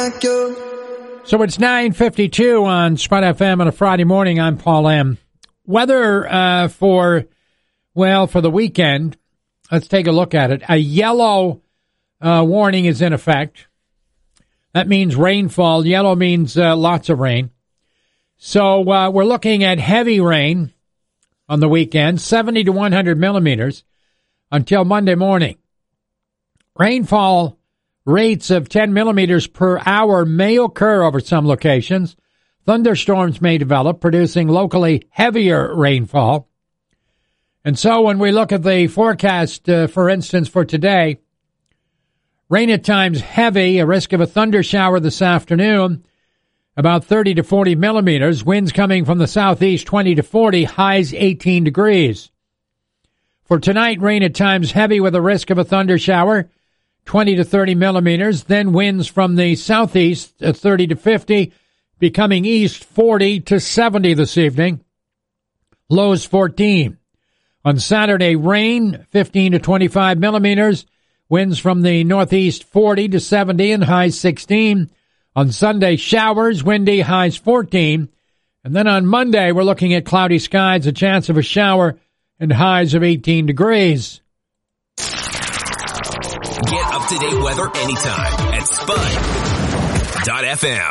like you. So it's 9:52 on Spud FM on a Friday morning. I'm Paul M. Weather for the weekend. Let's take a look at it. A yellow warning is in effect. That means rainfall. Yellow means lots of rain. So we're looking at heavy rain on the weekend, 70 to 100 millimeters until Monday morning. Rainfall rates of 10 millimeters per hour may occur over some locations. Thunderstorms may develop, producing locally heavier rainfall. And so when we look at the forecast, for instance, for today, rain at times heavy, a risk of a thunder shower this afternoon, about 30 to 40 millimeters, winds coming from the southeast 20 to 40, highs 18 degrees. For tonight, rain at times heavy with a risk of a thunder shower, 20 to 30 millimeters, then winds from the southeast at 30 to 50, becoming east 40 to 70 this evening, lows 14. On Saturday, rain 15 to 25 millimeters, winds from the northeast 40 to 70 and highs 16. On Sunday, showers, windy, highs 14. And then on Monday, we're looking at cloudy skies, a chance of a shower, and highs of 18 degrees. Get up-to-date weather anytime at Spud.fm.